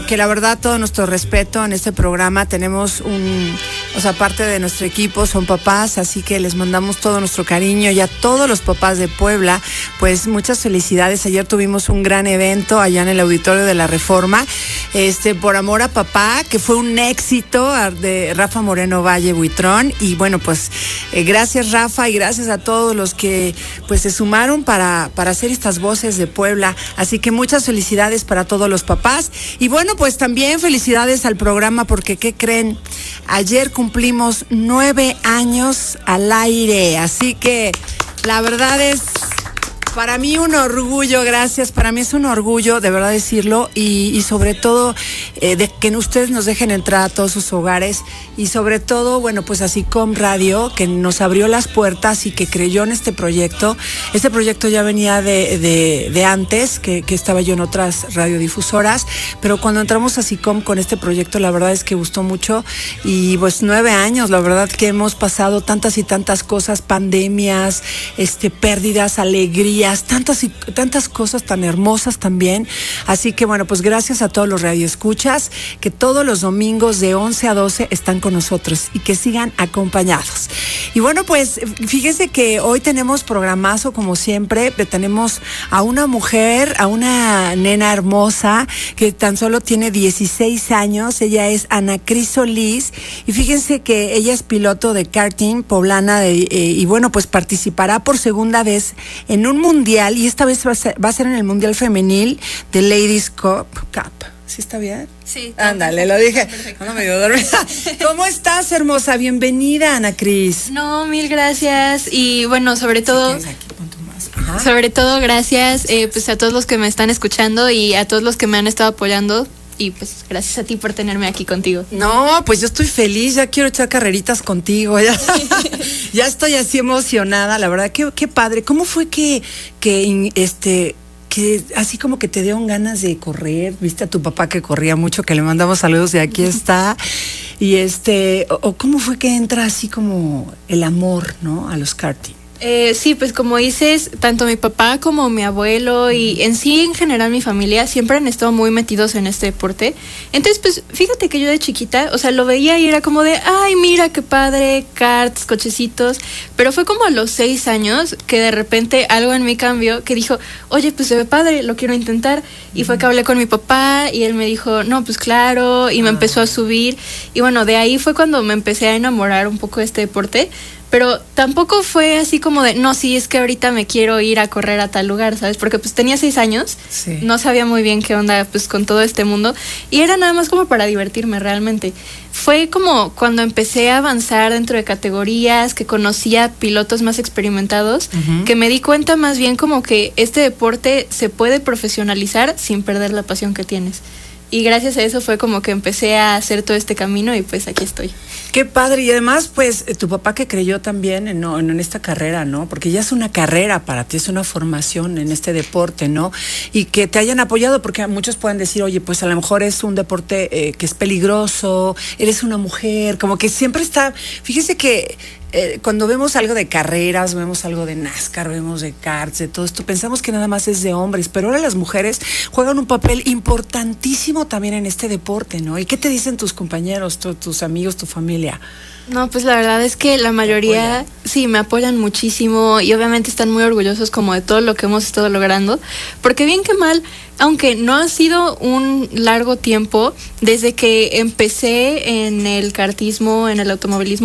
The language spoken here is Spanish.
que la verdad todo nuestro respeto en este programa. Tenemos parte de nuestro equipo son papás, así que les mandamos todo nuestro cariño y a todos los papás de Puebla, pues muchas felicidades. Ayer tuvimos un gran evento allá en el Auditorio de la Reforma, por amor a papá, que fue un éxito, de Rafa Moreno Valle Buitrón. Y bueno, pues gracias Rafa y gracias a todos los que pues se sumaron para hacer estas voces de Puebla. Así que muchas felicidades para todos los papás. Y bueno, pues también felicidades al programa, porque ¿qué creen? Ayer cumplimos 9 años al aire, así que la verdad es para mí un orgullo, gracias, para mí es un orgullo de verdad decirlo y sobre todo de que ustedes nos dejen entrar a todos sus hogares y sobre todo, bueno, pues así Com Radio, que nos abrió las puertas y que creyó en este proyecto. Este proyecto ya venía de antes, que estaba yo en otras radiodifusoras, pero cuando entramos a SICOM con este proyecto, la verdad es que gustó mucho y pues 9 años, la verdad que hemos pasado tantas y tantas cosas, pandemias, pérdidas, alegrías, tantas cosas tan hermosas también. Así que bueno, pues gracias a todos los radioescuchas que todos los domingos de 11 a 12 están con nosotros y que sigan acompañados. Y bueno, pues fíjense que hoy tenemos programazo como siempre. Tenemos a una mujer, a una nena hermosa que tan solo tiene 16 años. Ella es Ana Cris Solís y fíjense que ella es piloto de karting poblana y bueno, pues participará por segunda vez en un mundial, y esta vez va a ser en el Mundial Femenil de Ladies Cup. ¿Sí está bien? Sí. Ándale, lo dije. No me dio dormida. ¿Cómo estás, hermosa? Bienvenida, Ana Cris. No, mil gracias. Y bueno, sobre todo... Si aquí, pon tu más. Sobre todo, gracias pues a todos los que me están escuchando y a todos los que me han estado apoyando. Y pues gracias a ti por tenerme aquí contigo. No, pues yo estoy feliz, ya quiero echar carreritas contigo. Ya estoy así emocionada, la verdad, qué padre. ¿Cómo fue que así como que te dieron ganas de correr? Viste a tu papá que corría mucho, que le mandamos saludos y aquí está. Y o cómo fue que entra así como el amor, ¿no? A los karting. Sí, pues como dices, tanto mi papá como mi abuelo y en sí, en general, mi familia siempre han estado muy metidos en este deporte. Entonces, pues, fíjate que yo de chiquita, o sea, lo veía y era como de, ay, mira qué padre, karts, cochecitos. Pero fue como a los 6 años que de repente algo en mí cambió, que dijo, oye, pues se ve padre, lo quiero intentar. Y fue que hablé con mi papá y él me dijo, no, pues claro, y me empezó a subir. Y bueno, de ahí fue cuando me empecé a enamorar un poco de este deporte. Pero tampoco fue así como de, no, sí, es que ahorita me quiero ir a correr a tal lugar, ¿sabes? Porque pues tenía 6 años, sí. No sabía muy bien qué onda pues con todo este mundo y era nada más como para divertirme realmente. Fue como cuando empecé a avanzar dentro de categorías, que conocía pilotos más experimentados, que me di cuenta más bien como que este deporte se puede profesionalizar sin perder la pasión que tienes. Y gracias a eso fue como que empecé a hacer todo este camino y pues aquí estoy. Qué padre. Y además, pues, tu papá que creyó también en esta carrera, ¿no? Porque ya es una carrera para ti, es una formación en este deporte, ¿no? Y que te hayan apoyado, porque muchos pueden decir, oye, pues a lo mejor es un deporte que es peligroso, eres una mujer, como que siempre está... Fíjese que cuando vemos algo de carreras, vemos algo de NASCAR, vemos de karts, de todo esto, pensamos que nada más es de hombres, pero ahora las mujeres juegan un papel importantísimo también en este deporte, ¿no? ¿Y qué te dicen tus compañeros, tus amigos, tu familia? No, pues la verdad es que la mayoría sí me apoyan muchísimo y obviamente están muy orgullosos como de todo lo que hemos estado logrando, porque bien que mal, aunque no ha sido un largo tiempo desde que empecé en el kartismo, en el automovilismo,